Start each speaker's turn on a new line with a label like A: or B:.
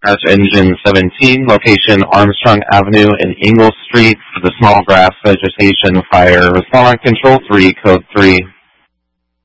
A: Crash Engine 17, location Armstrong Avenue and Ingle Street for the small grass vegetation fire. Respond Control 3, Code 3.